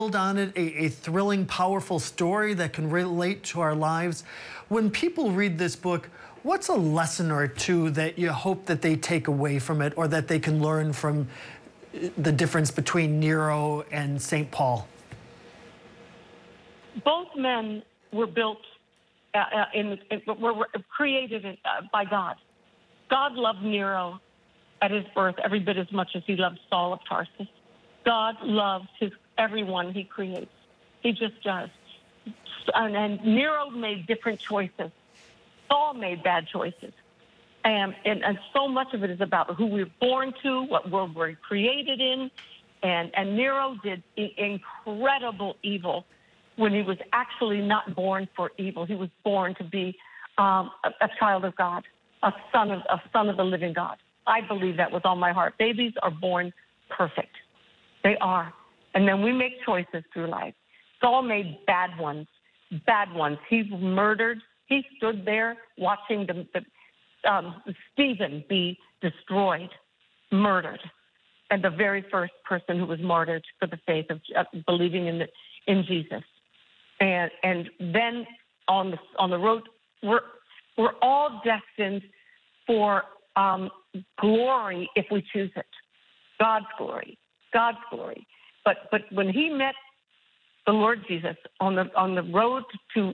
on it, a thrilling, powerful story that can relate to our lives. When people read this book, what's a lesson or two that you hope that they take away from it, or that they can learn from the difference between Nero and St. Paul? Both men were built, were created by God. God loved Nero at his birth every bit as much as he loved Saul of Tarsus. God loves everyone he creates. He just does. And Nero made different choices. Saul made bad choices. And so much of it is about who we're born to, what world we're created in. And Nero did incredible evil when he was actually not born for evil. He was born to be a child of God, a son of the living God. I believe that with all my heart. Babies are born perfect. They are. And then we make choices through life. Saul made bad ones, bad ones. He murdered. He stood there watching Stephen be destroyed, murdered, and the very first person who was martyred for the faith of believing in Jesus. And then on the road, we're all destined for glory if we choose it. God's glory. God's glory. But when he met the Lord Jesus on the road to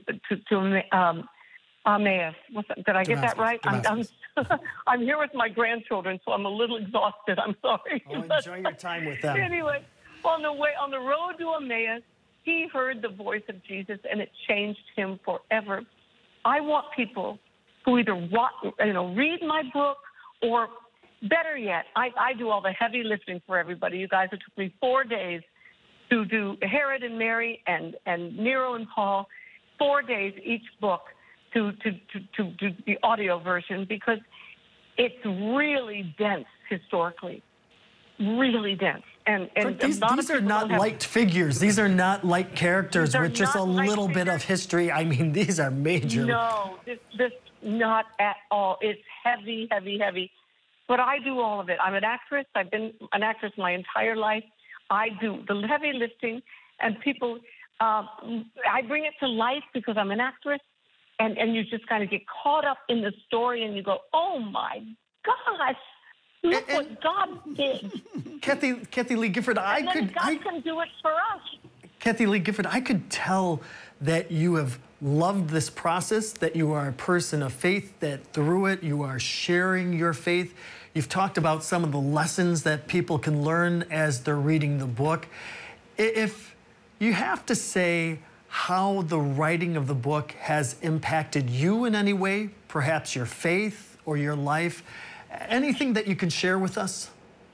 Emmaus, did I get that right? I'm here with my grandchildren, so I'm a little exhausted. I'm sorry. Oh, enjoy your time with them. Anyway, on the road to Emmaus, he heard the voice of Jesus, and it changed him forever. I want people who either read my book, or better yet, I do all the heavy lifting for everybody. You guys, it took me 4 days to do Herod and Mary and Nero and Paul, 4 days each book to do the audio version, because it's really dense historically, really dense. And these are not light figures. These are not light characters with just a little bit of history. I mean, these are major. No, this not at all. It's heavy, heavy, heavy. But I do all of it. I'm an actress. I've been an actress my entire life. I do the heavy lifting, and people, I bring it to life because I'm an actress, and you just kind of get caught up in the story, and you go, oh my gosh, look what God did. Kathy Lee Gifford, God can do it for us. Kathy Lee Gifford, I could tell that you have loved this process, that you are a person of faith, that through it you are sharing your faith. You've talked about some of the lessons that people can learn as they're reading the book. If you have to say how the writing of the book has impacted you in any way, perhaps your faith or your life, anything that you can share with us?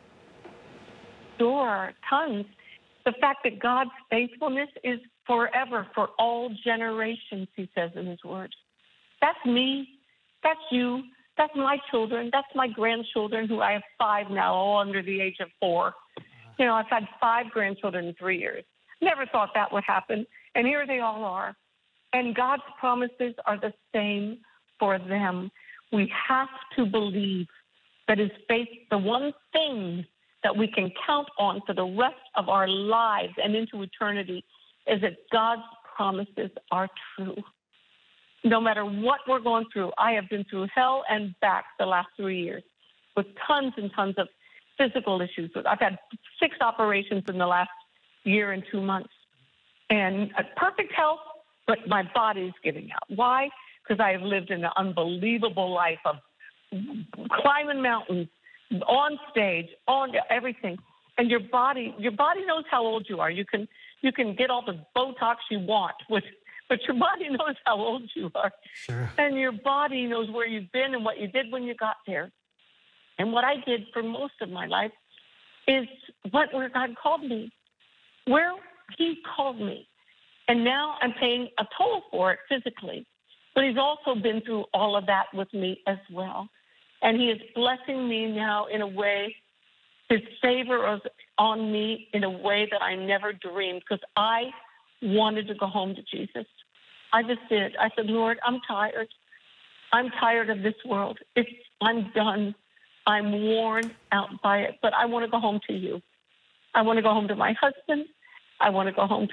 Sure, tons. The fact that God's faithfulness is forever, for all generations, he says in his word. That's me. That's you. That's my children. That's my grandchildren, who I have 5 now, all under the age of 4. You know, I've had 5 grandchildren in 3 years. Never thought that would happen. And here they all are. And God's promises are the same for them. We have to believe that his faith, the one thing that we can count on for the rest of our lives and into eternity, is that God's promises are true. No matter what we're going through, I have been through hell and back the last 3 years with tons and tons of physical issues. I've had 6 operations in the last year and 2 months. And perfect health, but my body's giving out. Why? Because I have lived an unbelievable life of climbing mountains, on stage, on everything. And your body knows how old you are. You can get all the Botox you want, but your body knows how old you are. Sure. And your body knows where you've been and what you did when you got there. And what I did for most of my life is where God called me, where he called me. And now I'm paying a toll for it physically. But he's also been through all of that with me as well. And he is blessing me now in a way, his favor is on me in a way that I never dreamed, because I wanted to go home to Jesus. I just did. I said, Lord, I'm tired. I'm tired of this world. I'm done. I'm worn out by it, but I want to go home to you. I want to go home to my husband. I want to go home